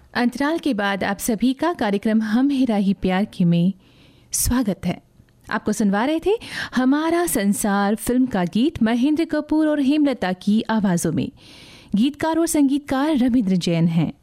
अंतराल के बाद आप सभी का कार्यक्रम हम हेरा ही प्यार की में स्वागत है। आपको सुनवा रहे थे हमारा संसार फिल्म का गीत महेंद्र कपूर और हेमलता की आवाज़ों में। गीतकार और संगीतकार रविंद्र जैन हैं।